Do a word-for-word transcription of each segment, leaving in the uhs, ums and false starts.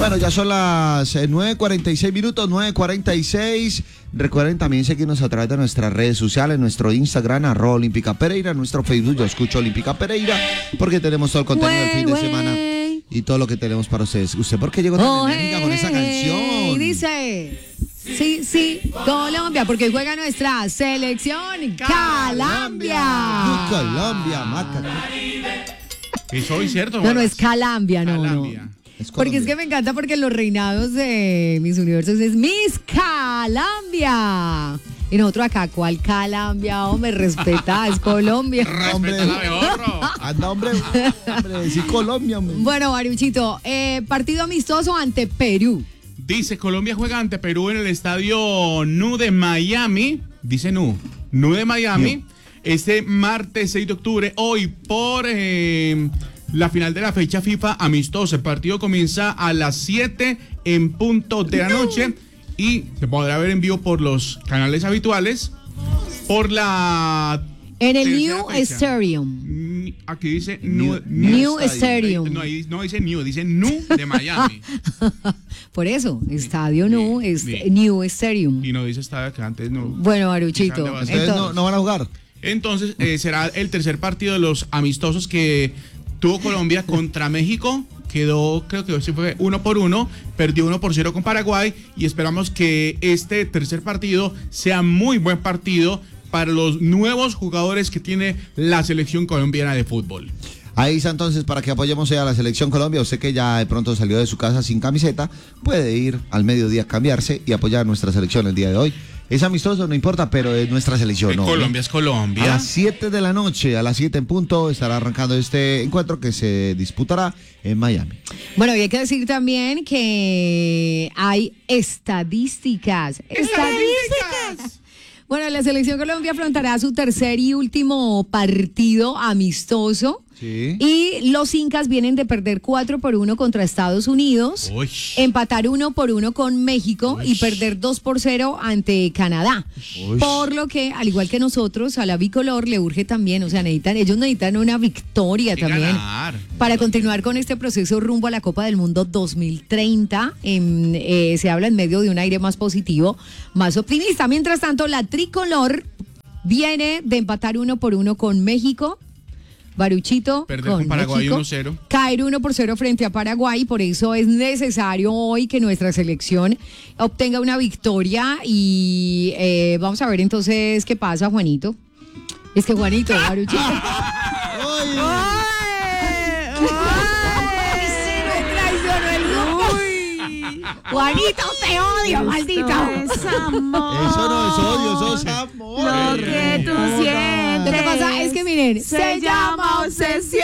Bueno, ya son las eh, nueve cuarenta y seis minutos, nueve cuarenta y seis. Recuerden también seguirnos a través de nuestras redes sociales, nuestro Instagram, arroba Olímpica Pereira, nuestro Facebook, Yo Escucho Olímpica Pereira, porque tenemos todo el contenido del fin de semana y todo lo que tenemos para ustedes. ¿Usted por qué llegó tan oh, enérgica hey, con esa canción? Y dice, sí, sí, Colombia, porque juega nuestra selección Calambia. Colombia, marca. Eso es cierto. No, no es Calambia, no, Calambia. no. Es porque es que me encanta porque en los reinados de Miss Universos es Miss Calambia. Y nosotros acá, ¿cuál Calambia? Hombre, respeta, es Colombia. Hombre, anda, hombre, hombre, sí, Colombia, hombre. Bueno, Baruchito, eh, partido amistoso ante Perú. Dice, Colombia juega ante Perú en el estadio N U de Miami. Dice N U, N U de Miami. No. Este martes seis de octubre, hoy por... Eh, la final de la fecha FIFA amistosa. El partido comienza a las siete en punto de la noche y se podrá ver en vivo por los canales habituales. Por la... En el New fecha. Stadium. Aquí dice New, New, New Stadium. No, no dice New, dice N U de Miami. Por eso, Estadio sí, New es sí. New Stadium. Y no dice estadio que antes no. Bueno, Baruchito. Entonces no, no van a jugar. Entonces eh, será el tercer partido de los amistosos que tuvo Colombia contra México, quedó, creo que sí fue uno por uno, perdió uno por cero con Paraguay y esperamos que este tercer partido sea muy buen partido para los nuevos jugadores que tiene la selección colombiana de fútbol. Ahí está entonces para que apoyemos a la selección Colombia. Usted que ya de pronto salió de su casa sin camiseta, puede ir al mediodía a cambiarse y apoyar a nuestra selección el día de hoy. Es amistoso, no importa, pero es nuestra selección. ¿No? Colombia es Colombia. A las siete de la noche, a las siete en punto, estará arrancando este encuentro que se disputará en Miami. Bueno, y hay que decir también que hay estadísticas. ¡Estadísticas! Bueno, la selección Colombia afrontará su tercer y último partido amistoso. Sí. Y los incas vienen de perder cuatro por uno contra Estados Unidos, Uy. empatar uno por uno con México Uy. y perder dos por cero ante Canadá. Uy. Por lo que, al igual que nosotros, a la bicolor le urge también, o sea, necesitan, ellos necesitan una victoria también ganar. para continuar con este proceso rumbo a la Copa del Mundo dos mil treinta. En, eh, se habla en medio de un aire más positivo, más optimista. Mientras tanto, la tricolor viene de empatar uno por uno con México. Baruchito perder con, con Paraguay uno cero, caer uno por cero frente a Paraguay, por eso es necesario hoy que nuestra selección obtenga una victoria y eh, vamos a ver entonces qué pasa, Juanito. Es que Juanito, Baruchito. ¡Ay! ¡Ay! Juanito, te odio, maldito. Es amor. Eso no es odio, eso es amor. Lo que tú sientes. Lo que pasa es que miren, se, se llama obsesión.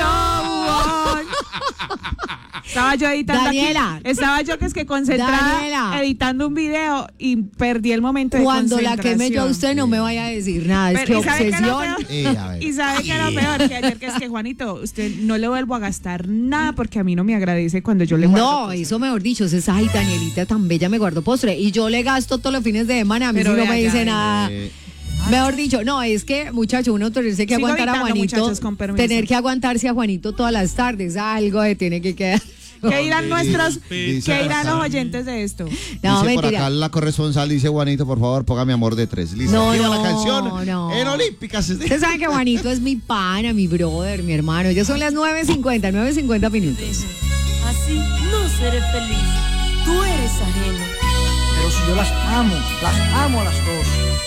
Estaba yo editando Daniela. Aquí, estaba yo que es que concentrada Daniela. editando un video y perdí el momento de Cuando concentración. Cuando la queme yo a usted no me vaya a decir nada, es Pero, que obsesión. Y sabe que era peor que ayer, que es que Juanito, usted no le vuelvo a gastar nada porque a mí no me agradece cuando yo le guardo No, cosas. Eso mejor dicho, es ay, Danielita tan bella me guardo postre y yo le gasto todos los fines de semana, a mí si no me dice nada. Eh. Mejor dicho, no, es que, muchacho, uno tiene que Sigo aguantar a Juanito, tener que aguantarse a Juanito todas las tardes, algo de tiene que quedar. ¿Qué dirán nuestros, ¿qué dirán los oyentes de esto? No, dice por acá la corresponsal, dice Juanito, por favor, ponga mi amor de tres. Listo. No, no, la canción no. en Olímpicas. Usted sabe que Juanito es mi pana, mi brother, mi hermano. Ya son las nueve cincuenta, nueve cincuenta minutos. Así no seré feliz. Tú eres ajeno. Pero si yo las amo, las amo a las dos.